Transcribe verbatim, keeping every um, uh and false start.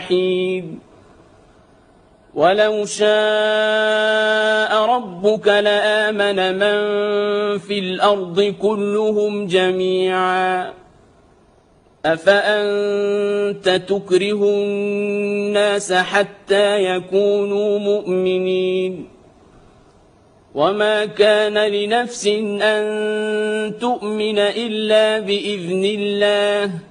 الجحيم ولو شاء ربك لآمن من في الأرض كلهم جميعا أفأنت تكره الناس حتى يكونوا مؤمنين وما كان لنفس أن تؤمن إلا بإذن الله